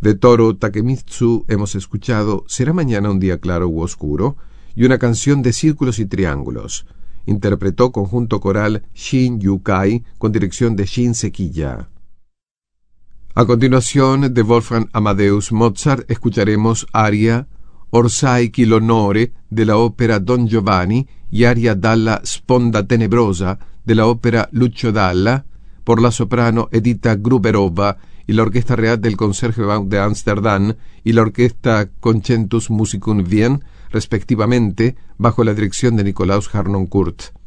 De Toru Takemitsu hemos escuchado Será mañana un día claro u oscuro y una canción de círculos y triángulos. Interpretó conjunto coral Shin Yukai con dirección de Shin Sekiya. A continuación, de Wolfgang Amadeus Mozart, escucharemos aria Orsai chi l'onore de la ópera Don Giovanni y aria dalla Sponda tenebrosa de la ópera Lucio Dalla por la soprano Edita Gruberova y la Orquesta Real del Conservatoire de Ámsterdam y la Orquesta Concentus Musicum Wien, respectivamente, bajo la dirección de Nikolaus Harnoncourt.